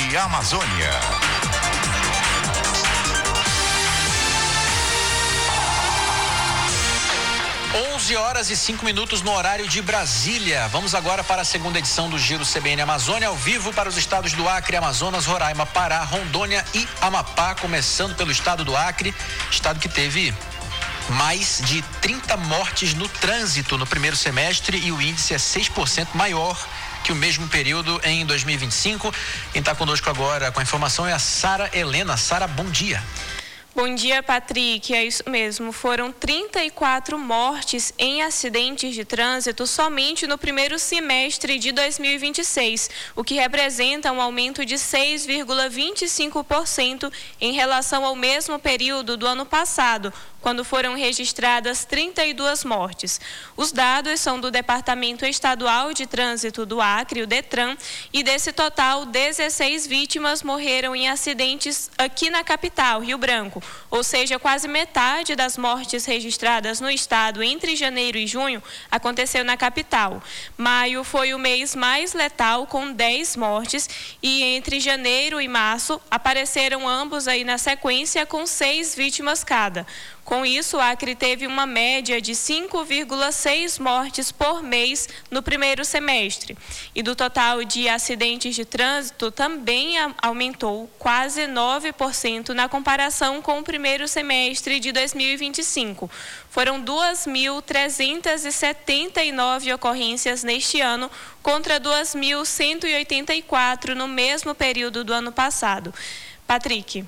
Amazônia. 11h05 no horário de Brasília. Vamos agora para a segunda edição do Giro CBN Amazônia, ao vivo para os estados do Acre, Amazonas, Roraima, Pará, Rondônia e Amapá, começando pelo estado do Acre, estado que teve mais de 30 mortes no trânsito no primeiro semestre e o índice é 6% maior que o mesmo período em 2025. Quem está conosco agora com a informação é a Sara Helena. Sara, bom dia. Bom dia, Patrick. É isso mesmo. Foram 34 mortes em acidentes de trânsito somente no primeiro semestre de 2026, o que representa um aumento de 6,25% em relação ao mesmo período do ano passado, quando foram registradas 32 mortes. Os dados são do Departamento Estadual de Trânsito do Acre, o DETRAN, e desse total, 16 vítimas morreram em acidentes aqui na capital, Rio Branco, ou seja, quase metade das mortes registradas no estado entre janeiro e junho aconteceu na capital. Maio foi o mês mais letal, com 10 mortes, e entre janeiro e março apareceram ambos aí na sequência com 6 vítimas cada. Com isso, o Acre teve uma média de 5,6 mortes por mês no primeiro semestre. E do total de acidentes de trânsito também aumentou quase 9% na comparação com o primeiro semestre de 2025. Foram 2.379 ocorrências neste ano, contra 2.184 no mesmo período do ano passado. Patrick.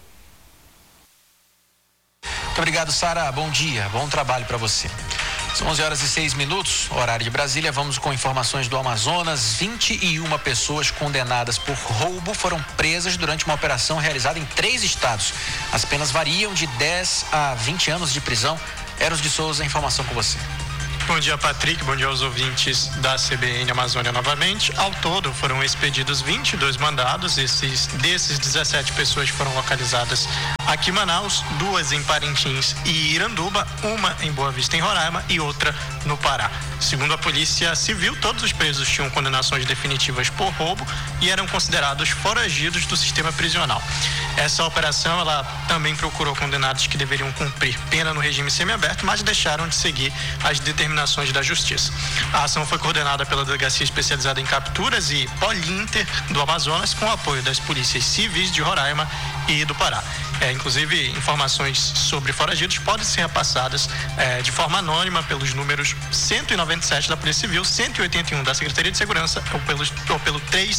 Muito obrigado, Sara. Bom dia, bom trabalho para você. São 11h06, horário de Brasília. Vamos com informações do Amazonas. 21 pessoas condenadas por roubo foram presas durante uma operação realizada em 3 estados. As penas variam de 10 a 20 anos de prisão. Eros de Souza, informação com você. Bom dia, Patrick. Bom dia aos ouvintes da CBN Amazônia novamente. Ao todo, foram expedidos 22 mandados. Desses 17 pessoas foram localizadas aqui em Manaus, 2 em Parintins e Iranduba, 1 em Boa Vista, em Roraima, e outra no Pará. Segundo a Polícia Civil, todos os presos tinham condenações definitivas por roubo e eram considerados foragidos do sistema prisional. Essa operação, ela também procurou condenados que deveriam cumprir pena no regime semiaberto, mas deixaram de seguir as determinações da Justiça. A ação foi coordenada pela Delegacia Especializada em Capturas e Polinter do Amazonas, com o apoio das polícias civis de Roraima e do Pará. Inclusive, informações sobre foragidos podem ser repassadas de forma anônima pelos números 197 da Polícia Civil, 181 da Secretaria de Segurança ou pelo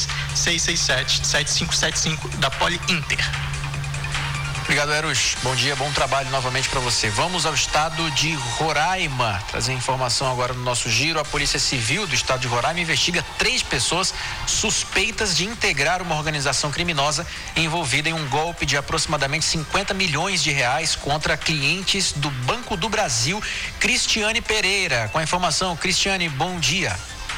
3667-7575 da Polinter. Obrigado, Eros. Bom dia, bom trabalho novamente para você. Vamos ao estado de Roraima. Trazer informação agora no nosso giro. A Polícia Civil do estado de Roraima investiga 3 pessoas suspeitas de integrar uma organização criminosa envolvida em um golpe de aproximadamente 50 milhões de reais contra clientes do Banco do Brasil. Cristiane Pereira, com a informação. Cristiane, bom dia.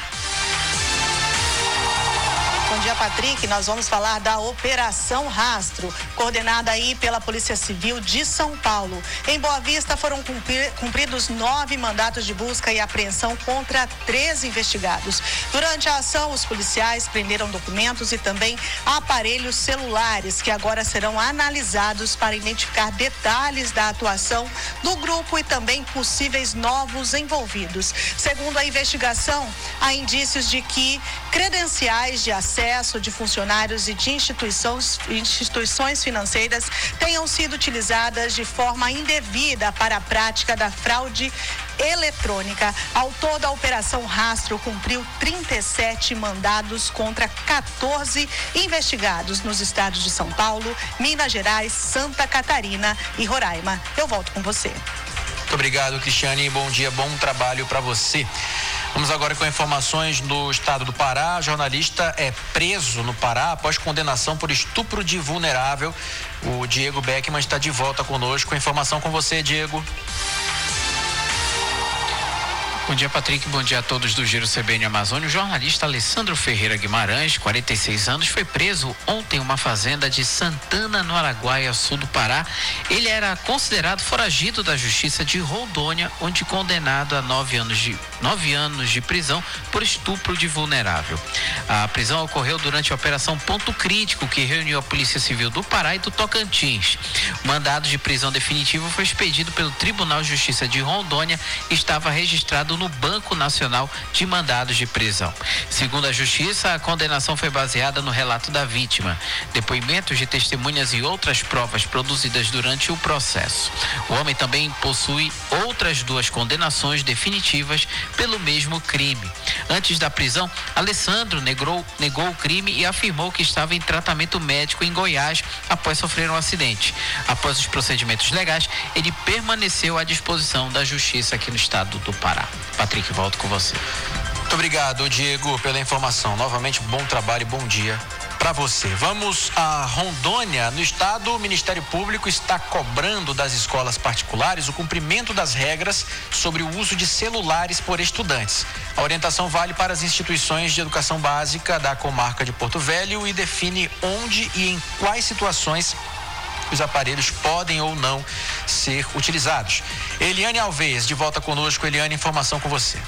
Bom dia, Patrick. Nós vamos falar da Operação Rastro, coordenada aí pela Polícia Civil de São Paulo. Em Boa Vista foram cumpridos 9 mandatos de busca e apreensão contra 13 investigados. Durante a ação, os policiais prenderam documentos e também aparelhos celulares, que agora serão analisados para identificar detalhes da atuação do grupo e também possíveis novos envolvidos. Segundo a investigação, há indícios de que credenciais de acesso de funcionários e de instituições financeiras tenham sido utilizadas de forma indevida para a prática da fraude eletrônica. Ao todo, a Operação Rastro cumpriu 37 mandados contra 14 investigados nos estados de São Paulo, Minas Gerais, Santa Catarina e Roraima. Eu volto com você. Muito obrigado, Cristiane. Bom dia, bom trabalho para você. Vamos agora com informações do estado do Pará. O jornalista é preso no Pará após condenação por estupro de vulnerável. O Diego Beckman está de volta conosco. Informação com você, Diego. Bom dia, Patrick. Bom dia a todos do Giro CBN Amazônia. O jornalista Alessandro Ferreira Guimarães, 46 anos, foi preso ontem em uma fazenda de Santana, no Araguaia, sul do Pará. Ele era considerado foragido da Justiça de Rondônia, onde condenado a 9 anos de prisão por estupro de vulnerável. A prisão ocorreu durante a Operação Ponto Crítico, que reuniu a Polícia Civil do Pará e do Tocantins. O mandado de prisão definitivo foi expedido pelo Tribunal de Justiça de Rondônia e estava registrado no Banco Nacional de Mandados de Prisão. Segundo a Justiça, a condenação foi baseada no relato da vítima, depoimentos de testemunhas e outras provas produzidas durante o processo. O homem também possui outras 2 condenações definitivas pelo mesmo crime. Antes da prisão, Alessandro negou o crime e afirmou que estava em tratamento médico em Goiás após sofrer um acidente. Após os procedimentos legais, ele permaneceu à disposição da Justiça aqui no estado do Pará. Patrick, volto com você. Muito obrigado, Diego, pela informação. Novamente, bom trabalho e bom dia para você. Vamos a Rondônia. No estado, o Ministério Público está cobrando das escolas particulares o cumprimento das regras sobre o uso de celulares por estudantes. A orientação vale para as instituições de educação básica da comarca de Porto Velho e define onde e em quais situações os aparelhos podem ou não ser utilizados. Eliane Alves, de volta conosco. Eliane, informação com você.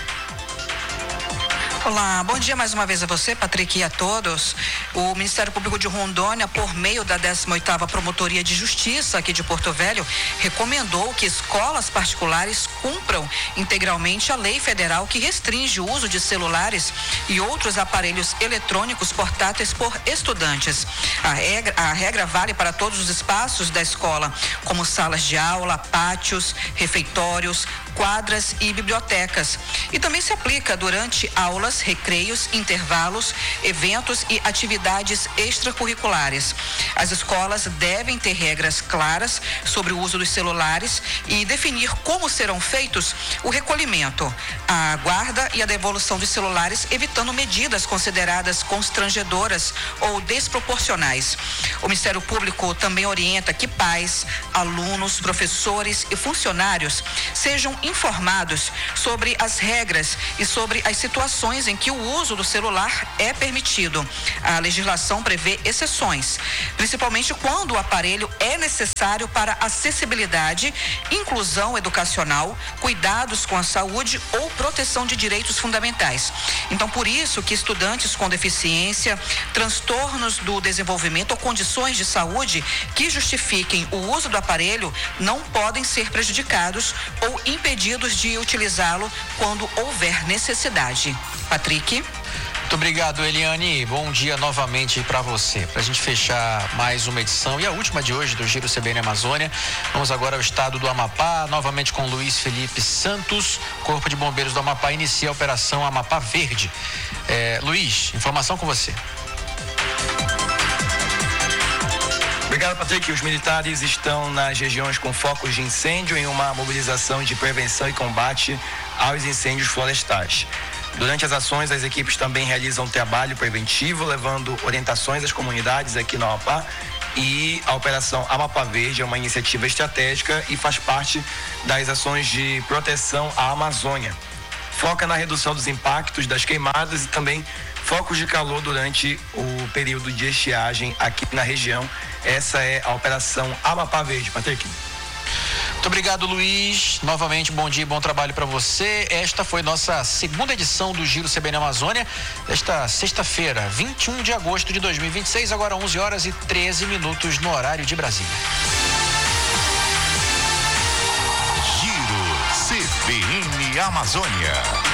Olá, bom dia mais uma vez a você, Patrick, e a todos. O Ministério Público de Rondônia, por meio da 18ª Promotoria de Justiça aqui de Porto Velho, recomendou que escolas particulares cumpram integralmente a lei federal que restringe o uso de celulares e outros aparelhos eletrônicos portáteis por estudantes. A regra vale para todos os espaços da escola, como salas de aula, pátios, refeitórios, quadras e bibliotecas. E também se aplica durante aulas, recreios, intervalos, eventos e atividades extracurriculares. As escolas devem ter regras claras sobre o uso dos celulares e definir como serão feitos o recolhimento, a guarda e a devolução dos celulares, evitando medidas consideradas constrangedoras ou desproporcionais. O Ministério Público também orienta que pais, alunos, professores e funcionários sejam informados sobre as regras e sobre as situações em que o uso do celular é permitido. A legislação prevê exceções, principalmente quando o aparelho é necessário para acessibilidade, inclusão educacional, cuidados com a saúde ou proteção de direitos fundamentais. Então, por isso que estudantes com deficiência, transtornos do desenvolvimento ou condições de saúde que justifiquem o uso do aparelho não podem ser prejudicados ou impedidos de utilizá-lo quando houver necessidade. Patrick. Muito obrigado, Eliane. Bom dia novamente para você. Para a gente fechar mais uma edição e a última de hoje do Giro CBN Amazônia, vamos agora ao estado do Amapá, novamente com Luiz Felipe Santos. Corpo de Bombeiros do Amapá inicia a Operação Amapá Verde. Luiz, informação com você. Obrigado, Patrick. Os militares estão nas regiões com focos de incêndio em uma mobilização de prevenção e combate aos incêndios florestais. Durante as ações, as equipes também realizam trabalho preventivo, levando orientações às comunidades aqui no Amapá. E a Operação Amapá Verde é uma iniciativa estratégica e faz parte das ações de proteção à Amazônia. Foca na redução dos impactos das queimadas e também focos de calor durante o período de estiagem aqui na região. Essa é a Operação Amapá Verde. Patrick. Muito obrigado, Luiz. Novamente, bom dia e bom trabalho para você. Esta foi nossa segunda edição do Giro CBN Amazônia, desta sexta-feira, 21 de agosto de 2026, agora 11h13 no horário de Brasília. Giro CBN Amazônia.